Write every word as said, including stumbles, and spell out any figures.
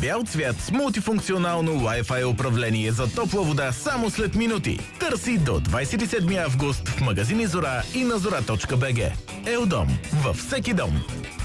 бял цвят с мултифункционално Wi-Fi управление за топла вода само след минути. Търси до двадесет и седми август в магазини Зора и на зора точка бг. Елдом. Във всеки дом.